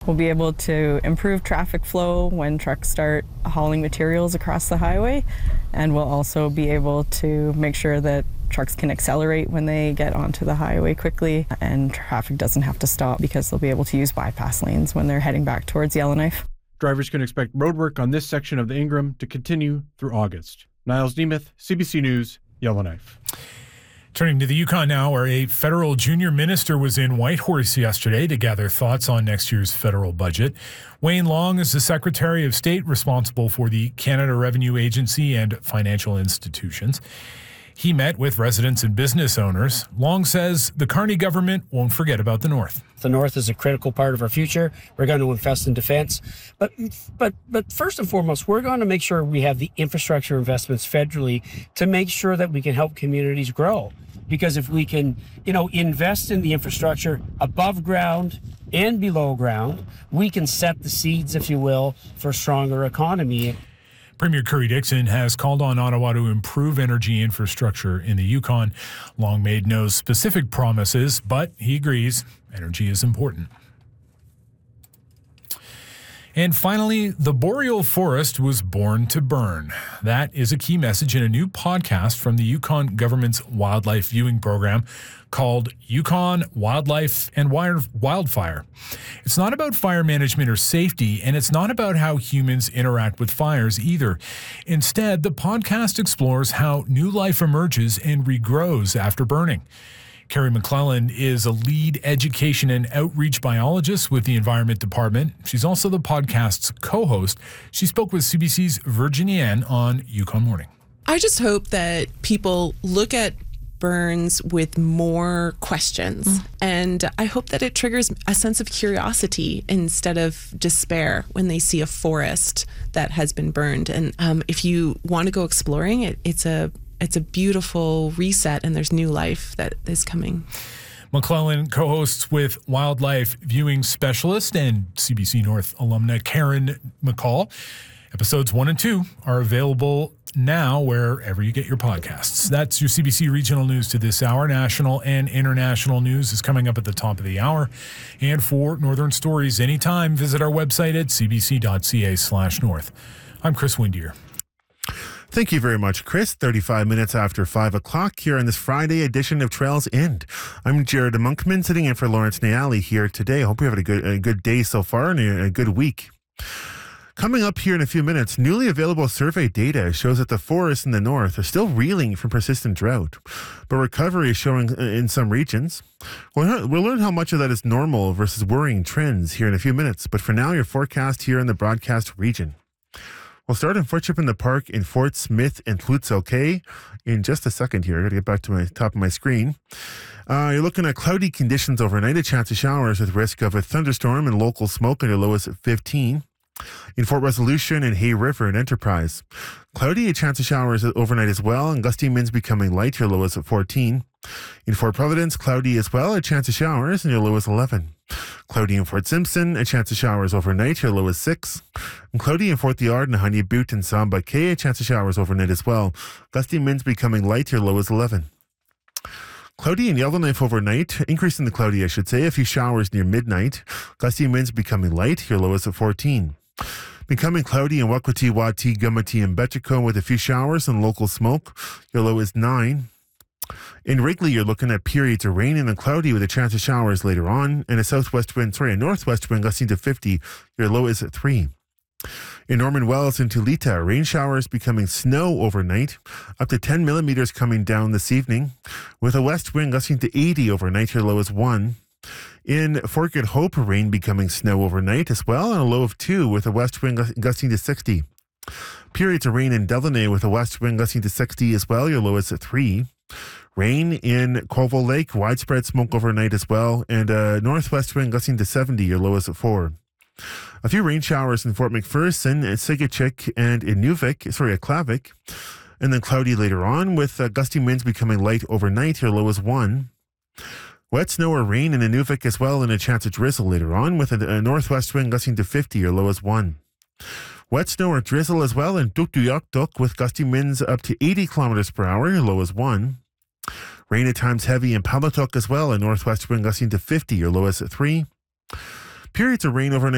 We'll be able to improve traffic flow when trucks start hauling materials across the highway, and we'll also be able to make sure that trucks can accelerate when they get onto the highway quickly, and traffic doesn't have to stop because they'll be able to use bypass lanes when they're heading back towards Yellowknife. Drivers can expect roadwork on this section of the Ingram to continue through August. Niles Nemeth, CBC News, Yellowknife. Turning to the Yukon now, where a federal junior minister was in Whitehorse yesterday to gather thoughts on next year's federal budget. Wayne Long is the Secretary of State responsible for the Canada Revenue Agency and financial institutions. He met with residents and business owners. Long says the Carney government won't forget about the North. The North is a critical part of our future. We're going to invest in defense. But first and foremost, we're going to make sure we have the infrastructure investments federally to make sure that we can help communities grow. Because if we can, invest in the infrastructure above ground and below ground, we can set the seeds, if you will, for a stronger economy. Premier Currie Dixon has called on Ottawa to improve energy infrastructure in the Yukon. Long made no specific promises, but he agrees energy is important. And finally, the boreal forest was born to burn. That is a key message in a new podcast from the Yukon government's wildlife viewing program called Yukon Wildlife and Wildfire. It's not about fire management or safety, and it's not about how humans interact with fires either. Instead, the podcast explores how new life emerges and regrows after burning. Carrie McClellan is a lead education and outreach biologist with the Environment Department. She's also the podcast's co-host. She spoke with CBC's Virginia Ann on Yukon Morning. I just hope that people look at burns with more questions. And I hope that it triggers a sense of curiosity instead of despair when they see a forest that has been burned. And if you want to go exploring, it's a beautiful reset, and there's new life that is coming. McClellan co-hosts with wildlife viewing specialist and CBC North alumna Karen McCall. Episodes 1 and 2 are available now wherever you get your podcasts. That's your CBC Regional News to this hour. National and international news is coming up at the top of the hour. And for Northern Stories anytime, visit our website at cbc.ca/north. I'm Chris Windier. Thank you very much, Chris. 35 minutes after 5 o'clock here on this Friday edition of Trails End. I'm Jared Monkman, sitting in for Lawrence Nayali here today. I hope you're having a good day so far and a good week. Coming up here in a few minutes, newly available survey data shows that the forests in the north are still reeling from persistent drought, but recovery is showing in some regions. We'll learn how much of that is normal versus worrying trends here in a few minutes, but for now, your forecast here in the broadcast region. We'll start in Friendship in the Park in Fort Smith and Flootzel Cay in just a second here. I got to get back to my top of my screen. You're looking at cloudy conditions overnight, a chance of showers with risk of a thunderstorm and local smoke, and your low is at 15. In Fort Resolution and Hay River and Enterprise, cloudy, a chance of showers overnight as well, and gusty winds becoming light, your low is at 14. In Fort Providence, cloudy as well, a chance of showers, and your low is 11. Cloudy in Fort Simpson, a chance of showers overnight, your low is 6. And cloudy in Fort Liard and Honey Butte and Samba Cay, a chance of showers overnight as well. Gusty winds becoming light, your low is 11. Cloudy in Yellowknife overnight, increasing the cloudy, I should say, a few showers near midnight. Gusty winds becoming light, your low is at 14. Becoming cloudy in Wakwati, Wati, Gumati, and Betchico with a few showers and local smoke. Your low is 9. In Wrigley, you're looking at periods of rain and cloudy with a chance of showers later on, and a northwest wind gusting to 50. Your low is at 3. In Norman Wells and Tulita, rain showers becoming snow overnight, up to 10 millimeters coming down this evening, with a west wind gusting to 80 overnight. Your low is 1. In Fort Good Hope, rain becoming snow overnight as well, and a low of 2 with a west wind gusting to 60. Periods of rain in Delaney with a west wind gusting to 60 as well. Your low is at 3. Rain in Colville Lake, widespread smoke overnight as well, and a northwest wind gusting to 70. Your low is at 4. A few rain showers in Fort McPherson, at Sigachik, and in at Clavic, and then cloudy later on with gusty winds becoming light overnight. Your low is 1. Wet snow or rain in Inuvik as well, and a chance of drizzle later on with a northwest wind gusting to 50. Your low is 1. Wet snow or drizzle as well in Tuktoyaktuk with gusty winds up to 80 kilometers per hour. Your low is 1. Rain at times heavy in Palatuk as well, a northwest wind gusting to 50. Your low is at 3. Periods of rain overnight